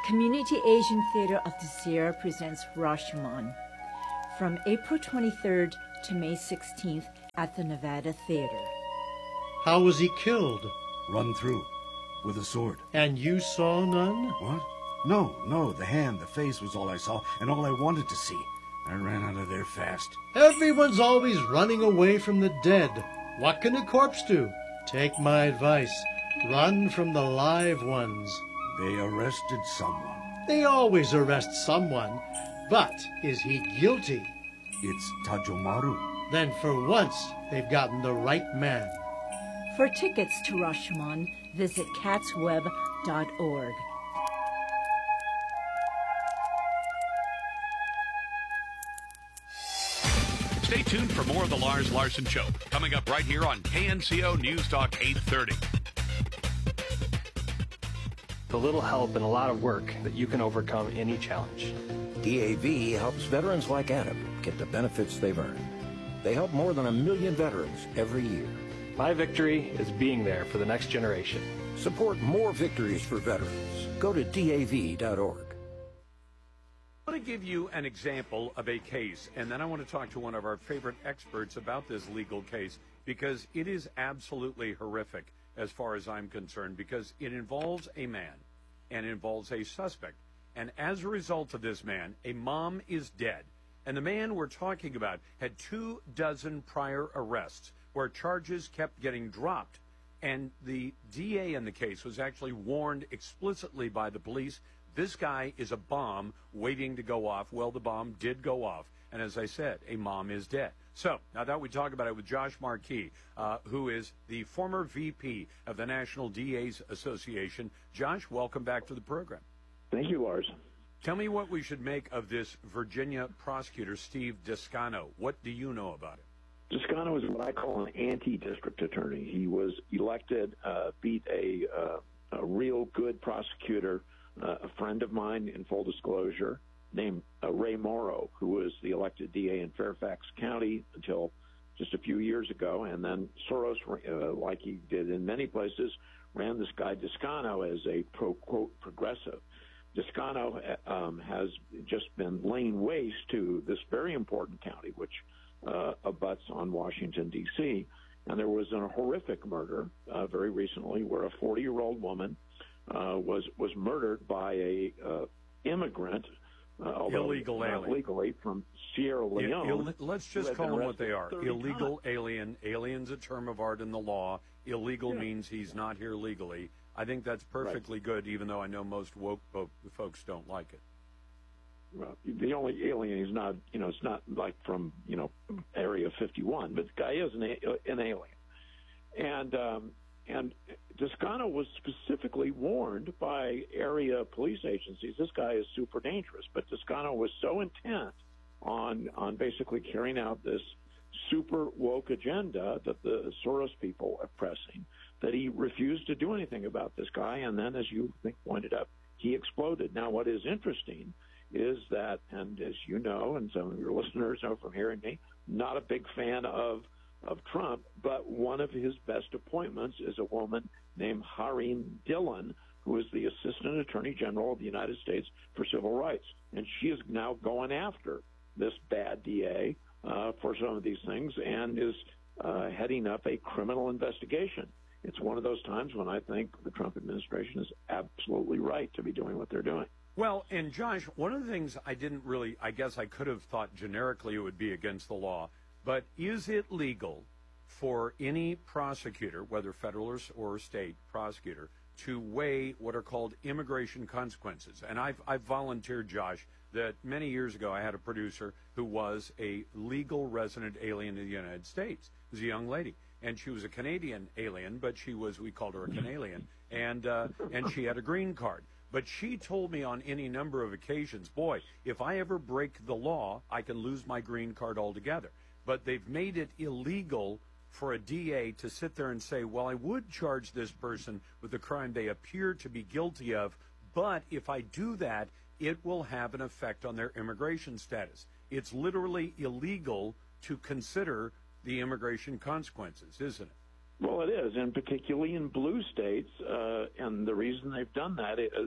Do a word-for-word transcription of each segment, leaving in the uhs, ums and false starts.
Community Asian Theater of the Sierra presents Rashomon from April twenty-third to May sixteenth at the Nevada Theater. How was he killed? Run through, with a sword. And you saw none? What? No, no, the hand, the face was all I saw, and all I wanted to see. I ran out of there fast. Everyone's always running away from the dead. What can a corpse do? Take my advice. Run from the live ones. They arrested someone. They always arrest someone. But is he guilty? It's Tajomaru. Then for once, they've gotten the right man. For tickets to Rashomon, visit cats web dot org. Stay tuned for more of the Lars Larson Show, coming up right here on K N C O News Talk eight thirty. A little help and a lot of work that you can overcome any challenge. D A V helps veterans like Adam get the benefits they've earned. They help more than a million veterans every year. My victory is being there for the next generation. Support more victories for veterans. Go to D A V dot org. I want to give you an example of a case, and then I want to talk to one of our favorite experts about this legal case, because it is absolutely horrific as far as I'm concerned, because it involves a man and involves a suspect. And as a result of this man, a mom is dead. And the man we're talking about had two dozen prior arrests where charges kept getting dropped. And the D A in the case was actually warned explicitly by the police, this guy is a bomb waiting to go off. Well, the bomb did go off. And as I said, a mom is dead. So now that we talk about it with Josh Marquis, uh, who is the former V P of the National D A's Association. Josh, welcome back to the program. Thank you, Lars. Tell me what we should make of this Virginia prosecutor, Steve Descano. What do you know about it? Descano is what I call an anti-district attorney. He was elected, uh, beat a, uh, a real good prosecutor, uh, a friend of mine, in full disclosure, named uh, Ray Morrow, who was the elected D A in Fairfax County until just a few years ago. And then Soros, uh, like he did in many places, ran this guy Descano as a pro, quote, progressive. Descano um, has just been laying waste to this very important county, which uh, abuts on Washington, D C. And there was a horrific murder uh, very recently where a forty-year-old woman uh, was was murdered by a uh, immigrant, uh, illegal alien, legally from Sierra Leone. Ill, Ill, let's just call them what they are: illegal alien. Alien's a term of art in the law. Illegal yeah. means he's not here legally. I think that's perfectly right. good, even though I know most woke folks don't like it. Well, the only alien is not, you know, it's not like from, you know, Area fifty-one, but the guy is an, an alien. And um, and Descano was specifically warned by area police agencies, this guy is super dangerous. But Descano was so intent on on basically carrying out this super woke agenda that the Soros people are pressing, that he refused to do anything about this guy. And then, as you think pointed out, he exploded. Now, what is interesting is that, and as you know, and some of your listeners know from hearing me, not a big fan of, of Trump, but one of his best appointments is a woman named Hareen Dillon, who is the Assistant Attorney General of the United States for Civil Rights. And she is now going after this bad D A uh, for some of these things and is uh, heading up a criminal investigation. It's one of those times when I think the Trump administration is absolutely right to be doing what they're doing. Well, and Josh, one of the things I didn't really, I guess I could have thought generically it would be against the law, but is it legal for any prosecutor, whether federal or, or state prosecutor, to weigh what are called immigration consequences? And I've, I've volunteered, Josh, that many years ago I had a producer who was a legal resident alien in the United States. It was a young lady. And she was a Canadian alien, but she was, we called her a Canadian, and uh, and she had a green card. But she told me on any number of occasions, boy, if I ever break the law, I can lose my green card altogether. But they've made it illegal for a D A to sit there and say, well, I would charge this person with the crime they appear to be guilty of, but if I do that, it will have an effect on their immigration status. It's literally illegal to consider the immigration consequences, isn't it? Well, it is, and particularly in blue states, uh, and the reason they've done that is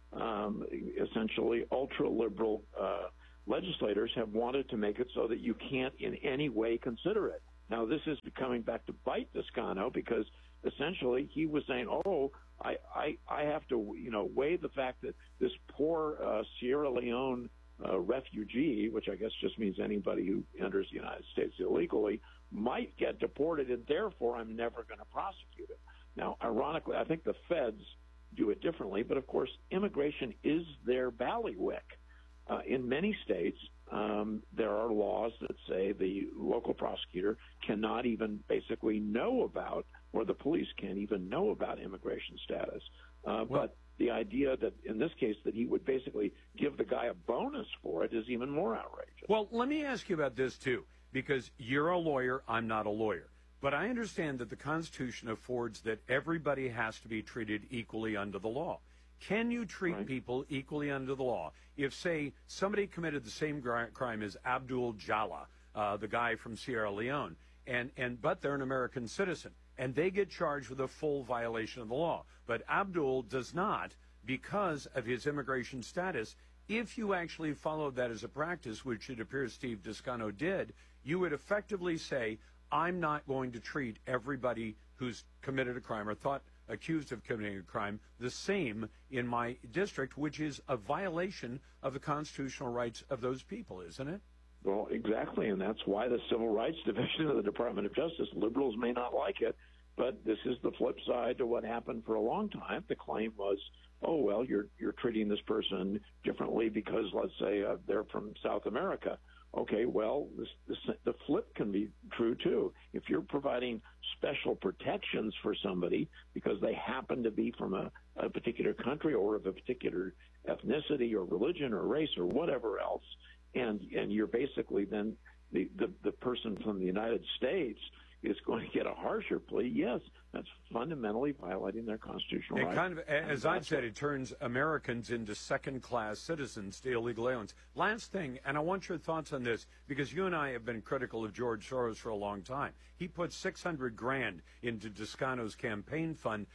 um, essentially ultra-liberal uh, legislators have wanted to make it so that you can't in any way consider it. Now, this is coming back to bite Descano because essentially he was saying, oh, I, I, I have to, you know, weigh the fact that this poor uh, Sierra Leone uh, refugee, which I guess just means anybody who enters the United States illegally, might get deported, and therefore I'm never going to prosecute it. Now, ironically, I think the feds do it differently, but of course, immigration is their bailiwick. Uh, in many states, um, there are laws that say the local prosecutor cannot even basically know about, or the police can't even know about immigration status. Uh, well, but the idea that in this case that he would basically give the guy a bonus for it is even more outrageous. Well, let me ask you about this, too, because you're a lawyer, I'm not a lawyer. But I understand that the Constitution affords that everybody has to be treated equally under the law. Can you treat right. people equally under the law if, say, somebody committed the same gr- crime as Abdul Jala, uh, the guy from Sierra Leone, and, and but they're an American citizen, and they get charged with a full violation of the law, but Abdul does not because of his immigration status? If you actually followed that as a practice, which it appears Steve Descano did, you would effectively say, I'm not going to treat everybody who's committed a crime or thought accused of committing a crime the same in my district, which is a violation of the constitutional rights of those people, isn't it? Well, exactly, and that's why the Civil Rights Division of the Department of Justice, liberals may not like it, but this is the flip side to what happened for a long time. The claim was, oh, well, you're you're treating this person differently because, let's say, uh, they're from South America. Okay, well, this, this, the flip can be true, too. If you're providing special protections for somebody because they happen to be from a, a particular country or of a particular ethnicity or religion or race or whatever else, and, and you're basically then the, the, the person from the United States is going to get a harsher plea, yes, that's fundamentally violating their constitutional it rights. Kind of, as I've said, it turns Americans into second-class citizens to illegal aliens. Last thing, and I want your thoughts on this, because you and I have been critical of George Soros for a long time. He put six hundred grand into Descano's campaign fund.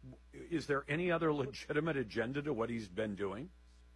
Is there any other legitimate agenda to what he's been doing?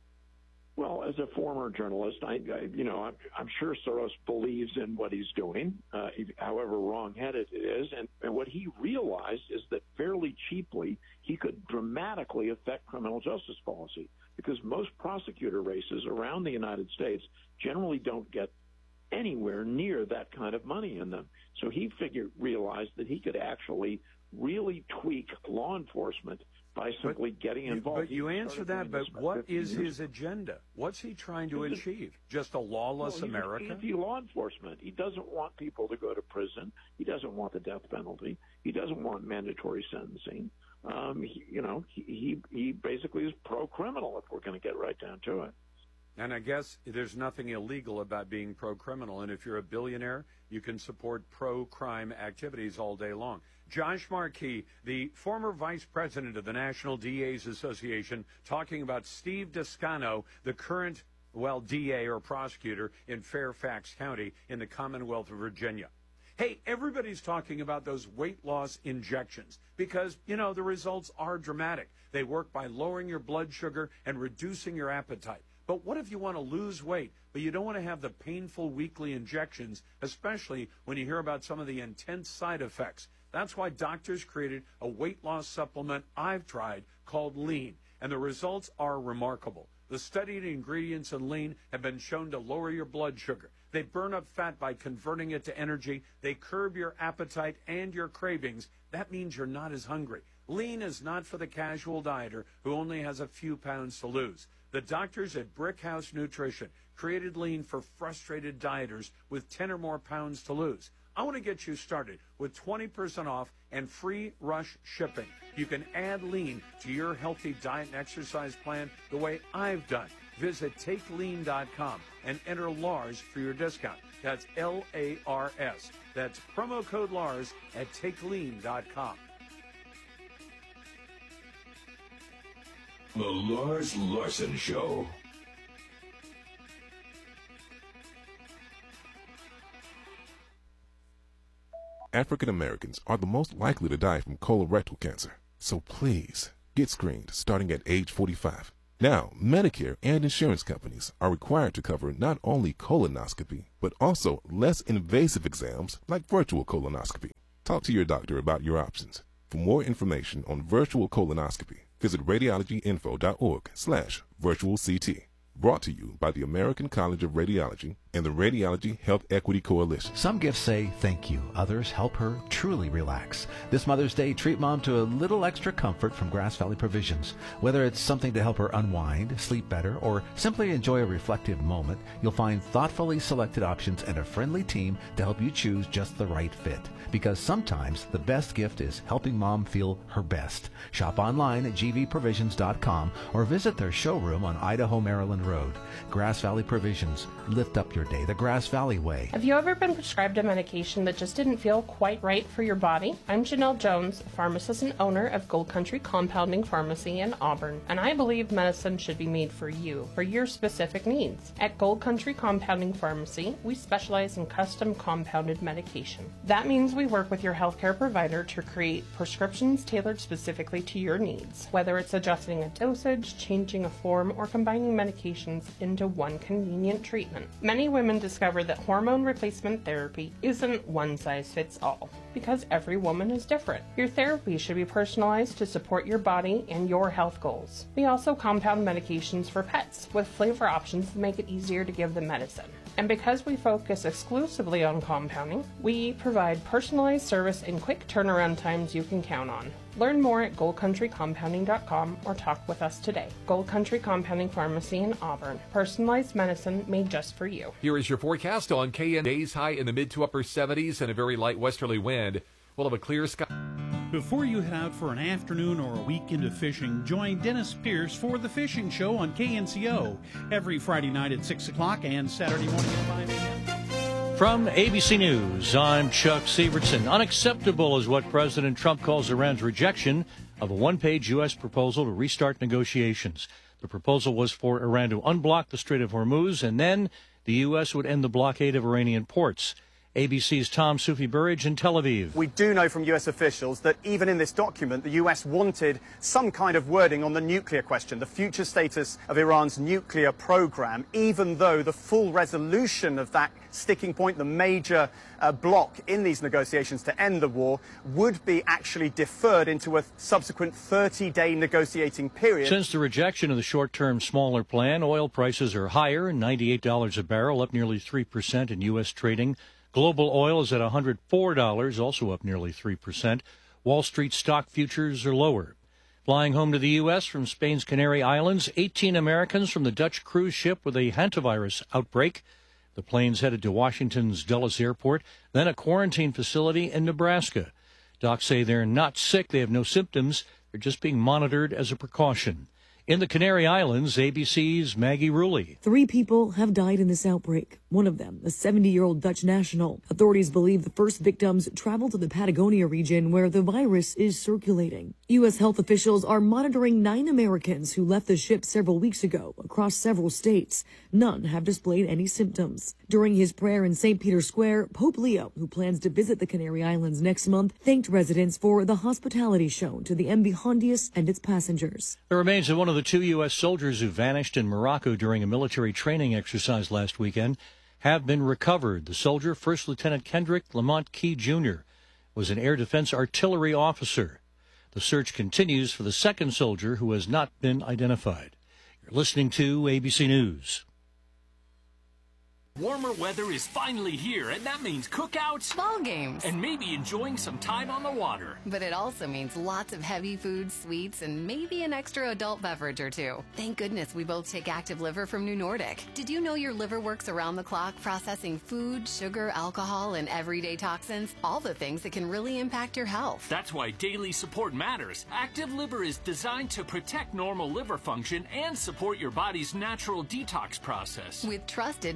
Well, as a former journalist, I, I you know, I'm, I'm sure Soros believes in what he's doing, uh, however wrong-headed it is. And, and what he realized is that fairly cheaply he could dramatically affect criminal justice policy because most prosecutor races around the United States generally don't get anywhere near that kind of money in them. So he figured, realized that he could actually really tweak law enforcement by simply but getting you, involved. But you answer that, but what is his agenda? What's he trying to achieve? Just a lawless well, he's America? Anti-law enforcement. He doesn't want people to go to prison. He doesn't want the death penalty. He doesn't want mandatory sentencing. Um, he, you know, he, he he basically is pro-criminal if we're going to get right down to it. And I guess there's nothing illegal about being pro-criminal. And if you're a billionaire, you can support pro-crime activities all day long. Josh Markey, the former vice president of the National D A's Association, talking about Steve Descano, the current, well, D A or prosecutor in Fairfax County in the Commonwealth of Virginia. Hey, everybody's talking about those weight loss injections because, you know, the results are dramatic. They work by lowering your blood sugar and reducing your appetite. But what if you want to lose weight, but you don't want to have the painful weekly injections, especially when you hear about some of the intense side effects? That's why doctors created a weight loss supplement I've tried called Lean, and the results are remarkable. The studied ingredients in Lean have been shown to lower your blood sugar. They burn up fat by converting it to energy. They curb your appetite and your cravings. That means you're not as hungry. Lean is not for the casual dieter who only has a few pounds to lose. The doctors at Brickhouse Nutrition created Lean for frustrated dieters with ten or more pounds to lose. I want to get you started with twenty percent off and free rush shipping. You can add Lean to your healthy diet and exercise plan the way I've done. Visit take lean dot com and enter Lars for your discount. That's L A R S. That's promo code Lars at take lean dot com. The Lars Larson Show. African Americans are the most likely to die from colorectal cancer. So please, get screened starting at age forty-five. Now, Medicare and insurance companies are required to cover not only colonoscopy, but also less invasive exams like virtual colonoscopy. Talk to your doctor about your options. For more information on virtual colonoscopy, visit radiologyinfo.org slash virtual CT. Brought to you by the American College of Radiology and the Radiology Health Equity Coalition. Some gifts say thank you. Others help her truly relax. This Mother's Day, treat Mom to a little extra comfort from Grass Valley Provisions. Whether it's something to help her unwind, sleep better, or simply enjoy a reflective moment, you'll find thoughtfully selected options and a friendly team to help you choose just the right fit. Because sometimes the best gift is helping Mom feel her best. Shop online at g v provisions dot com or visit their showroom on Idaho, Maryland Road. Grass Valley Provisions. Lift up your day the Grass Valley way. Have you ever been prescribed a medication that just didn't feel quite right for your body? I'm Janelle Jones, pharmacist and owner of Gold Country Compounding Pharmacy in Auburn, and I believe medicine should be made for you, for your specific needs. At Gold Country Compounding Pharmacy, we specialize in custom compounded medication. That means we work with your healthcare provider to create prescriptions tailored specifically to your needs, whether it's adjusting a dosage, changing a form, or combining medications into one convenient treatment. Many women discover that hormone replacement therapy isn't one size fits all, because every woman is different. Your therapy should be personalized to support your body and your health goals. We also compound medications for pets with flavor options to make it easier to give them medicine. And because we focus exclusively on compounding, we provide personalized service and quick turnaround times you can count on. Learn more at gold country compounding dot com or talk with us today. Gold Country Compounding Pharmacy in Auburn. Personalized medicine made just for you. Here is your forecast on K N. Days high in the mid to upper seventies and a very light westerly wind. We'll have a clear sky. Before you head out for an afternoon or a weekend of fishing, join Dennis Pierce for The Fishing Show on K N C O every Friday night at six o'clock and Saturday morning at five a.m. From A B C News, I'm Chuck Severson. Unacceptable is what President Trump calls Iran's rejection of a one-page U S proposal to restart negotiations. The proposal was for Iran to unblock the Strait of Hormuz, and then the U S would end the blockade of Iranian ports. A B C's Tom Sufi Burridge in Tel Aviv. We do know from U S officials that even in this document, the U S wanted some kind of wording on the nuclear question, the future status of Iran's nuclear program, even though the full resolution of that sticking point, the major uh, block in these negotiations to end the war, would be actually deferred into a subsequent thirty-day negotiating period. Since the rejection of the short-term smaller plan, oil prices are higher, ninety-eight dollars a barrel, up nearly three percent in U S trading. Global oil is at one hundred four dollars, also up nearly three percent. Wall Street stock futures are lower. Flying home to the U S from Spain's Canary Islands, eighteen Americans from the Dutch cruise ship with a hantavirus outbreak. The planes headed to Washington's Dulles Airport, then a quarantine facility in Nebraska. Docs say they're not sick, they have no symptoms, they're just being monitored as a precaution. In the Canary Islands, A B C's Maggie Rulli. Three people have died in this outbreak. One of them, a seventy-year-old Dutch national. Authorities believe the first victims traveled to the Patagonia region where the virus is circulating. U S health officials are monitoring nine Americans who left the ship several weeks ago across several states. None have displayed any symptoms. During his prayer in Saint Peter's Square, Pope Leo, who plans to visit the Canary Islands next month, thanked residents for the hospitality shown to the M V Hondius and its passengers. The remains of one of the two U S soldiers who vanished in Morocco during a military training exercise last weekend have been recovered. The soldier, First Lieutenant Kendrick Lamont Key Junior, was an air defense artillery officer. The search continues for the second soldier who has not been identified. You're listening to A B C News. Warmer weather is finally here, and that means cookouts, ball games, and maybe enjoying some time on the water. But it also means lots of heavy foods, sweets, and maybe an extra adult beverage or two. Thank goodness we both take Active Liver from New Nordic. Did you know your liver works around the clock, processing food, sugar, alcohol, and everyday toxins? All the things that can really impact your health. That's why daily support matters. Active Liver is designed to protect normal liver function and support your body's natural detox process. With trusted, natural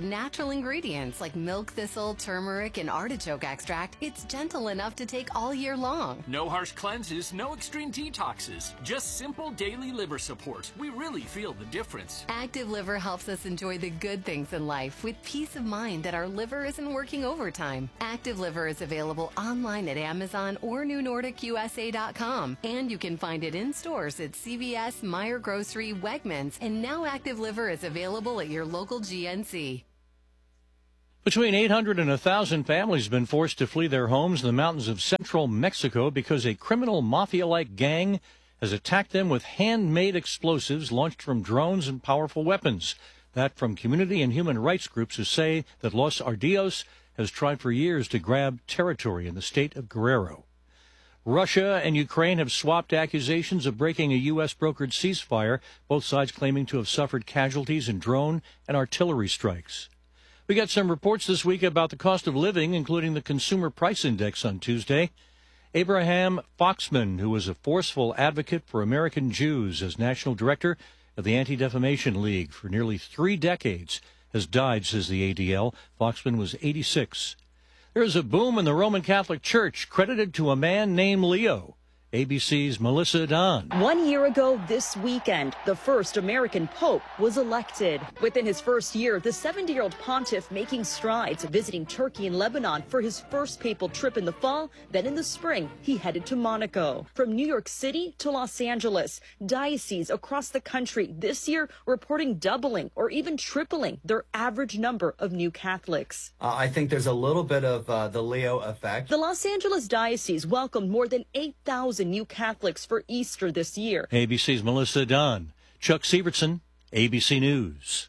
natural ingredients like milk thistle, turmeric, and artichoke extract, it's gentle enough to take all year long. No harsh cleanses, no extreme detoxes, just simple daily liver support. We really feel the difference. Active Liver helps us enjoy the good things in life with peace of mind that our liver isn't working overtime. Active Liver is available online at Amazon or New Nordic U S A dot com, and you can find it in stores at C V S, Meijer Grocery, Wegmans, and now Active Liver is available at your local G N C. Between eight hundred and one thousand families have been forced to flee their homes in the mountains of central Mexico because a criminal mafia-like gang has attacked them with handmade explosives launched from drones and powerful weapons. That from community and human rights groups who say that Los Ardios has tried for years to grab territory in the state of Guerrero. Russia and Ukraine have swapped accusations of breaking a U S brokered ceasefire, both sides claiming to have suffered casualties in drone and artillery strikes. We got some reports this week about the cost of living, including the Consumer Price Index on Tuesday. Abraham Foxman, who was a forceful advocate for American Jews as national director of the Anti-Defamation League for nearly three decades, has died, says the A D L. Foxman was eighty-six. There is a boom in the Roman Catholic Church credited to a man named Leo. A B C's Melissa Don. One year ago this weekend, the first American pope was elected. Within his first year, the seventy-year-old pontiff making strides, visiting Turkey and Lebanon for his first papal trip in the fall. Then in the spring, he headed to Monaco. From New York City to Los Angeles, dioceses across the country this year reporting doubling or even tripling their average number of new Catholics. Uh, I think there's a little bit of uh, the Leo effect. The Los Angeles diocese welcomed more than eight thousand new Catholics for Easter this year. A B C's Melissa Dunn. Chuck Sievertson, A B C News.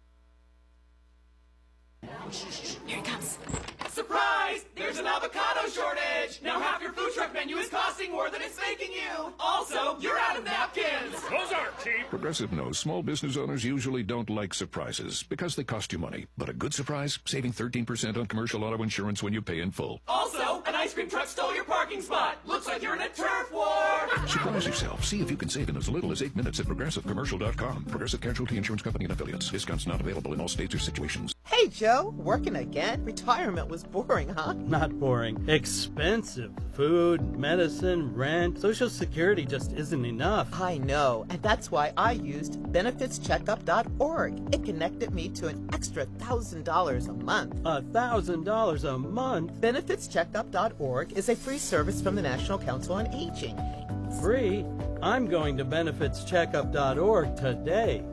Here it comes. Surprise! There's an avocado shortage! Now half your food truck menu is costing more than it's making you! Also, you're out of napkins! Those aren't cheap! Progressive knows small business owners usually don't like surprises because they cost you money. But a good surprise? Saving thirteen percent on commercial auto insurance when you pay in full. Also, an ice cream truck stole your parking spot! Looks like you're in a turf war! Surprise yourself. See if you can save in as little as eight minutes at Progressive Commercial dot com. Progressive Casualty Insurance Company and Affiliates. Discounts not available in all states or situations. Hey, Joe. Working again? Retirement was boring, huh? Not boring. Expensive. Food, medicine, rent. Social Security just isn't enough. I know. And that's why I used benefits checkup dot org. It connected me to an extra one thousand dollars a month. A one thousand dollars a month? benefits checkup dot org is a free service from the National Council on Aging. Free? I'm going to benefits checkup dot org today.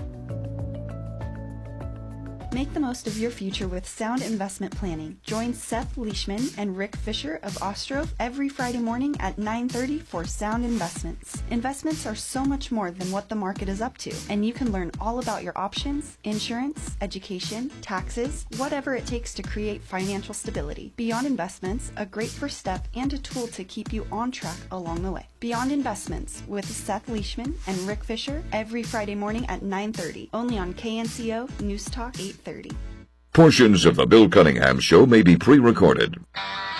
Make the most of your future with sound investment planning. Join Seth Leishman and Rick Fisher of Ostrov every Friday morning at nine thirty for Sound Investments. Investments are so much more than what the market is up to, and you can learn all about your options, insurance, education, taxes, whatever it takes to create financial stability. Beyond Investments, a great first step and a tool to keep you on track along the way. Beyond Investments with Seth Leishman and Rick Fisher every Friday morning at nine thirty, only on K N C O News Talk eight thirty. Portions of the Bill Cunningham Show may be pre-recorded.